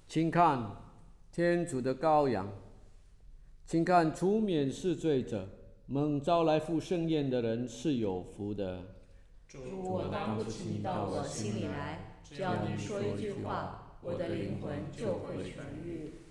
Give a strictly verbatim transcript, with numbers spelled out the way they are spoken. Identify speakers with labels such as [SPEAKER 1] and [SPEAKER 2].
[SPEAKER 1] 请看天主的羔羊，请看除免世罪者，蒙召来赴盛宴的人是有福的。
[SPEAKER 2] 主，我当不起你到我心里来，只要你说一句话，我的灵魂就会痊愈。